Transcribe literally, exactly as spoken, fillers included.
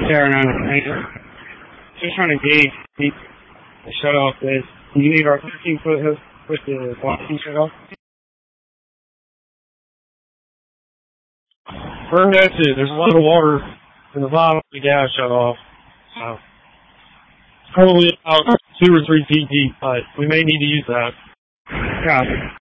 Fair enough. Just trying to gauge the shut off is. Do you need our fifteen foot hook with the blocking shut off? Burn that too. There's a lot of water in the bottom of the gas shut off. So it's probably about two or three feet deep, but we may need to use that. Copy.